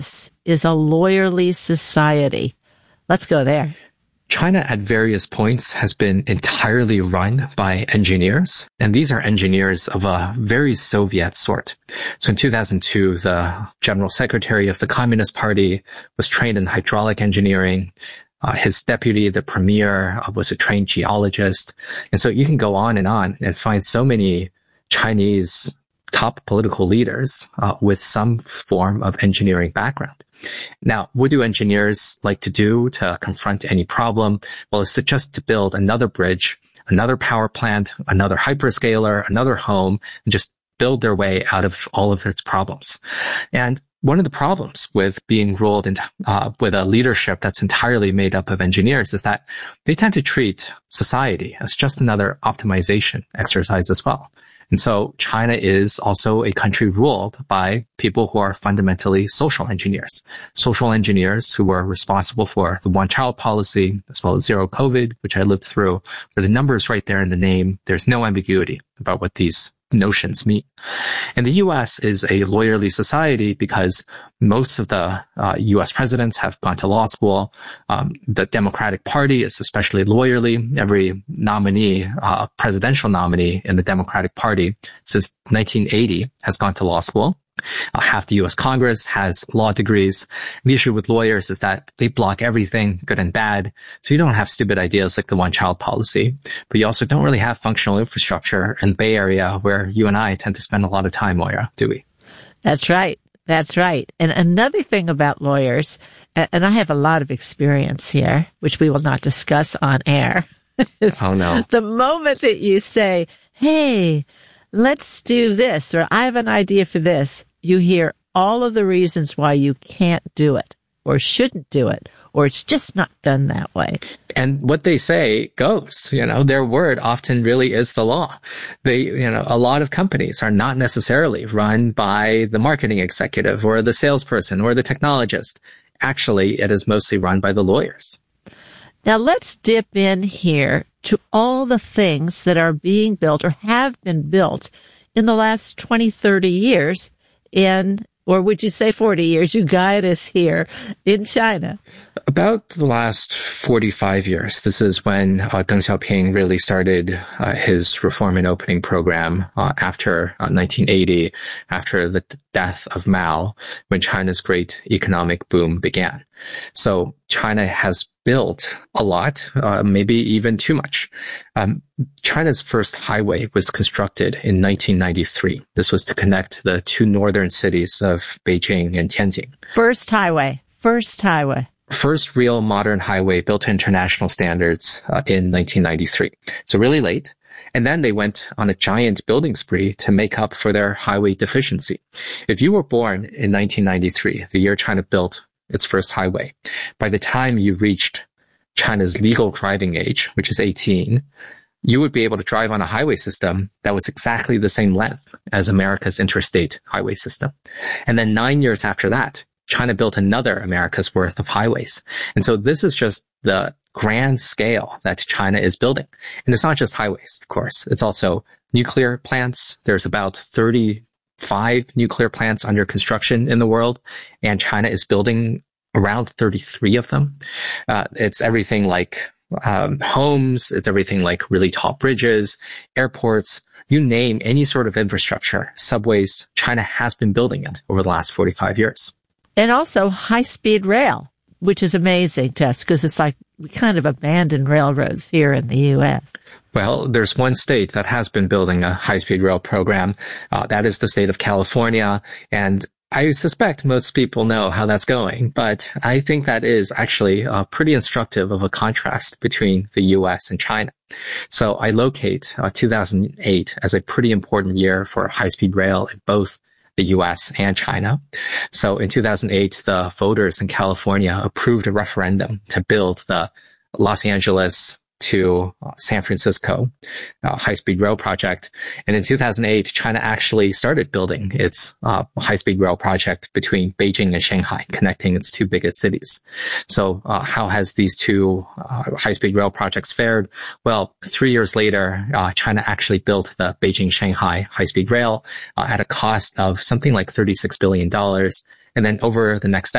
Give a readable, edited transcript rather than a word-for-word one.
is a lawyerly society. Let's go there. China at various points has been entirely run by engineers, and these are engineers of a very Soviet sort. So in 2002, the general secretary of the Communist Party was trained in hydraulic engineering. His deputy, the premier, was a trained geologist. And so you can go on and find so many Chinese top political leaders with some form of engineering background. Now, what do engineers like to do to confront any problem? Well, it's just to build another bridge, another power plant, another hyperscaler, another home, and just build their way out of all of its problems. And one of the problems with being ruled with a leadership that's entirely made up of engineers is that they tend to treat society as just another optimization exercise as well. And so China is also a country ruled by people who are fundamentally social engineers who were responsible for the one-child policy as well as zero COVID, which I lived through. For the numbers right there in the name, there's no ambiguity about what these notions mean. And the U.S. is a lawyerly society because most of the U.S. presidents have gone to law school. The Democratic Party is especially lawyerly. Every nominee, presidential nominee in the Democratic Party since 1980 has gone to law school. Half the U.S. Congress has law degrees. The issue with lawyers is that they block everything, good and bad. So you don't have stupid ideas like the one-child policy, but you also don't really have functional infrastructure in the Bay Area where you and I tend to spend a lot of time, Moira, do we? That's right. That's right. And another thing about lawyers, and I have a lot of experience here, which we will not discuss on air. Oh, no. The moment that you say, hey, let's do this, or I have an idea for this, you hear all of the reasons why you can't do it or shouldn't do it, or it's just not done that way. And what they say goes, their word often really is the law. A lot of companies are not necessarily run by the marketing executive or the salesperson or the technologist. Actually, it is mostly run by the lawyers. Now let's dip in here to all the things that are being built or have been built in the last 20, 30 years or would you say 40 years? You guide us here in China. About the last 45 years. This is when Deng Xiaoping really started his reform and opening program after 1980, after the death of Mao, when China's great economic boom began. So China has built a lot, maybe even too much. China's first highway was constructed in 1993. This was to connect the two northern cities of Beijing and Tianjin. First highway. First real modern highway built to international standards in 1993. So really late. And then they went on a giant building spree to make up for their highway deficiency. If you were born in 1993, the year China built its first highway, by the time you reached China's legal driving age, which is 18, you would be able to drive on a highway system that was exactly the same length as America's interstate highway system. And then 9 years after that, China built another America's worth of highways. And so this is just the grand scale that China is building. And it's not just highways, of course. It's also nuclear plants. There's about 35 nuclear plants under construction in the world, and China is building around 33 of them. It's everything like homes. It's everything like really tall bridges, airports. You name any sort of infrastructure, subways, China has been building it over the last 45 years. And also high-speed rail, which is amazing to us because it's like we kind of abandoned railroads here in the U.S. Well, there's one state that has been building a high-speed rail program. That is the state of California. And I suspect most people know how that's going, but I think that is actually pretty instructive of a contrast between the U.S. and China. So I locate 2008 as a pretty important year for high-speed rail in both the U.S. and China. So in 2008, the voters in California approved a referendum to build the Los Angeles to San Francisco high-speed rail project. And in 2008, China actually started building its high-speed rail project between Beijing and Shanghai, connecting its two biggest cities. So how has these two high-speed rail projects fared? Well, 3 years later, China actually built the Beijing-Shanghai high-speed rail at a cost of something like $36 billion. And then over the next